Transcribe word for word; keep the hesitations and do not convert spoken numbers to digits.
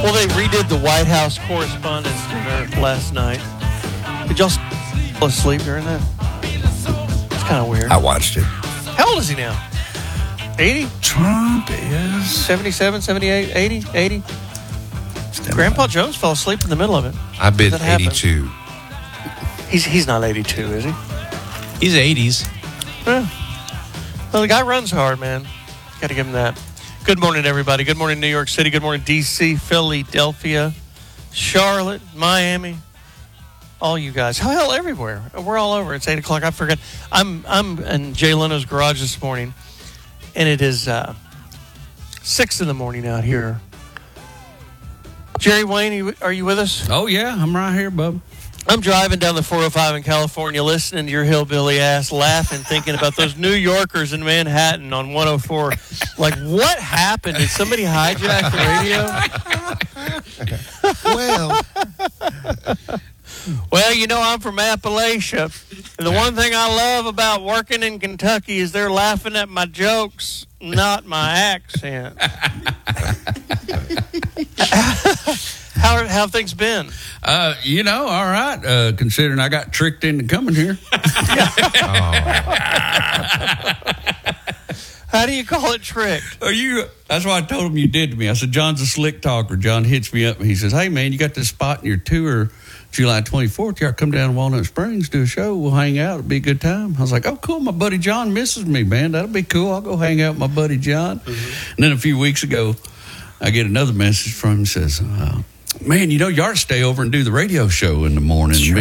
Well, they redid the White House Correspondents' Dinner last night. Did y'all fall asleep during that? It's kind of weird. I watched it. How old is he now? eighty? Trump is seventy-seven, seventy-eight, eighty, eighty? Grandpa Jones fell asleep in the middle of it. I bet That happened. eighty-two. He's he's not eighty-two, is he? He's eighties. Yeah. Well, the guy runs hard, man. Got to give him that. Good morning, everybody. Good morning, New York City. Good morning, D C, Philadelphia, Charlotte, Miami. All you guys. Hell, everywhere. We're all over. It's eight o'clock. I forgot. I'm I'm in Jay Leno's garage this morning, and it is uh, six in the morning out here. Jerry Wayne, you, are you with us? Oh, yeah. I'm right here, bub. I'm driving down the four oh five in California, listening to your hillbilly ass, laughing, thinking about those New Yorkers in Manhattan on one oh four. Like, what happened? Did somebody hijack the radio? Well, Well, you know, I'm from Appalachia. And the one thing I love about working in Kentucky is they're laughing at my jokes, not my accent. How how have things been? Uh, you know, all right, uh, considering I got tricked into coming here. How do you call it tricked? Are you? That's what I told him you did to me. I said, John's a slick talker. John hits me up and he says, hey, man, you got this spot in your tour July twenty-fourth. You ought to come down to Walnut Springs, do a show. We'll hang out. It'll be a good time. I was like, oh, cool. My buddy John misses me, man. That'll be cool. I'll go hang out with my buddy John. Mm-hmm. And then a few weeks ago, I get another message from him that says, uh, man, you know, you ought to stay over and do the radio show in the morning. Sure.